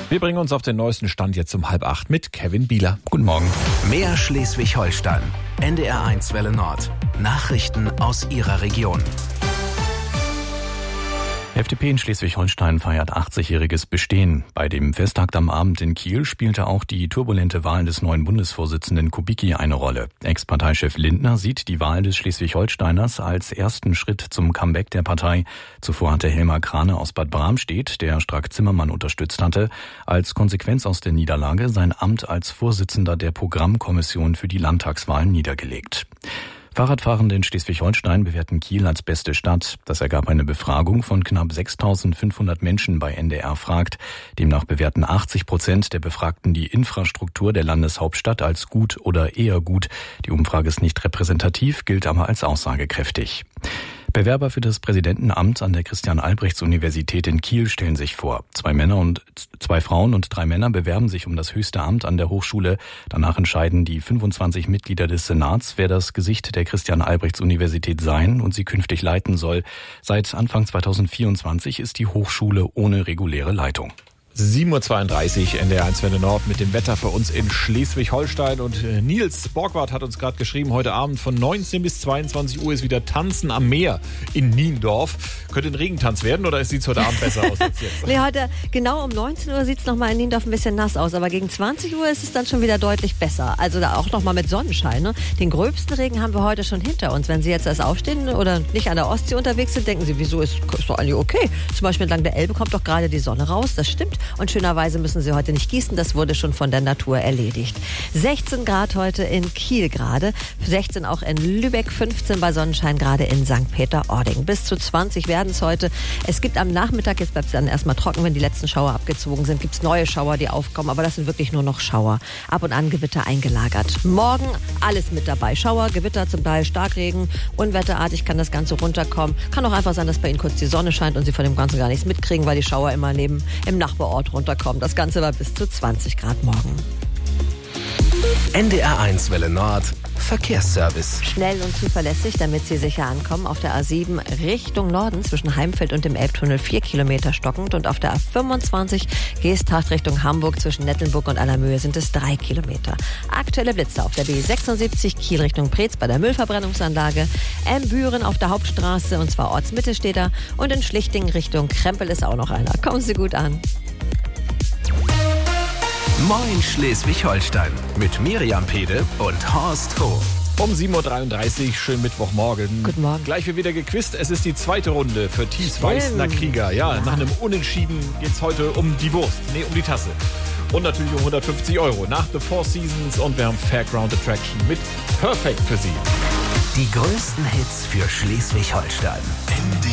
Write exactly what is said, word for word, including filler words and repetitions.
Wir bringen uns auf den neuesten Stand jetzt um halb acht mit Kevin Bieler. Guten Morgen. Mehr Schleswig-Holstein. N D R eins Welle Nord. Nachrichten aus Ihrer Region. F D P in Schleswig-Holstein feiert achtzigjähriges Bestehen. Bei dem Festtag am Abend in Kiel spielte auch die turbulente Wahl des neuen Bundesvorsitzenden Kubicki eine Rolle. Ex-Parteichef Lindner sieht die Wahl des Schleswig-Holsteiners als ersten Schritt zum Comeback der Partei. Zuvor hatte Helmar Krane aus Bad Bramstedt, der Strack-Zimmermann unterstützt hatte, als Konsequenz aus der Niederlage sein Amt als Vorsitzender der Programmkommission für die Landtagswahlen niedergelegt. Fahrradfahrende in Schleswig-Holstein bewerten Kiel als beste Stadt. Das ergab eine Befragung von knapp sechstausendfünfhundert Menschen bei N D R fragt. Demnach bewerten achtzig Prozent der Befragten die Infrastruktur der Landeshauptstadt als gut oder eher gut. Die Umfrage ist nicht repräsentativ, gilt aber als aussagekräftig. Bewerber für das Präsidentenamt an der Christian-Albrechts-Universität in Kiel stellen sich vor. Zwei Männer und zwei Frauen und drei Männer bewerben sich um das höchste Amt an der Hochschule. Danach entscheiden die fünfundzwanzig Mitglieder des Senats, wer das Gesicht der Christian-Albrechts-Universität sein und sie künftig leiten soll. Seit Anfang zweitausendvierundzwanzig ist die Hochschule ohne reguläre Leitung. sieben Uhr zweiunddreißig, N D R eins Welle Nord mit dem Wetter für uns in Schleswig-Holstein. Und Nils Borgward hat uns gerade geschrieben, heute Abend von neunzehn bis zweiundzwanzig Uhr ist wieder Tanzen am Meer in Niendorf. Könnte ein Regentanz werden oder sieht es heute Abend besser aus als jetzt? Nee, heute genau um neunzehn Uhr sieht es nochmal in Niendorf ein bisschen nass aus. Aber gegen zwanzig Uhr ist es dann schon wieder deutlich besser. Also da auch nochmal mit Sonnenschein. Ne? Den gröbsten Regen haben wir heute schon hinter uns. Wenn Sie jetzt erst aufstehen oder nicht an der Ostsee unterwegs sind, denken Sie, wieso ist, ist doch eigentlich okay. Zum Beispiel entlang der Elbe kommt doch gerade die Sonne raus. Das stimmt. Und schönerweise müssen Sie heute nicht gießen, das wurde schon von der Natur erledigt. sechzehn Grad heute in Kiel gerade, sechzehn auch in Lübeck, fünfzehn bei Sonnenschein gerade in Sankt Peter-Ording. Bis zu zwanzig werden es heute. Es gibt am Nachmittag, jetzt bleibt es dann erstmal trocken, wenn die letzten Schauer abgezogen sind, gibt es neue Schauer, die aufkommen, aber das sind wirklich nur noch Schauer. Ab und an Gewitter eingelagert. Morgen alles mit dabei. Schauer, Gewitter, zum Teil Starkregen, unwetterartig kann das Ganze runterkommen. Kann auch einfach sein, dass bei Ihnen kurz die Sonne scheint und Sie von dem Ganzen gar nichts mitkriegen, weil die Schauer immer neben im Nachbarort runterkommen. Das Ganze war bis zu zwanzig Grad morgen. N D R eins Welle Nord. Verkehrsservice. Schnell und zuverlässig, damit Sie sicher ankommen. Auf der A sieben Richtung Norden zwischen Heimfeld und dem Elbtunnel vier Kilometer stockend. Und auf der A fünfundzwanzig Geesthacht Richtung Hamburg zwischen Nettelnburg und Allermöhe sind es drei Kilometer. Aktuelle Blitze auf der B sechsundsiebzig Kiel Richtung Preetz bei der Müllverbrennungsanlage. Embüren auf der Hauptstraße und zwar Ortsmitte steht da. Und in Schlichting Richtung Krempel ist auch noch einer. Kommen Sie gut an. Moin Schleswig-Holstein mit Miriam Pede und Horst Hof. Um sieben Uhr dreiunddreißig, schönen Mittwochmorgen. Guten Morgen. Gleich wird wieder gequizt. Es ist die zweite Runde für Thies Weißner Krieger. Ja, ja, nach einem Unentschieden geht es heute um die Wurst, nee, um die Tasse. Und natürlich um hundertfünfzig Euro nach The Four Seasons. Und wir haben Fairground Attraction mit Perfect für Sie. Die größten Hits für Schleswig-Holstein.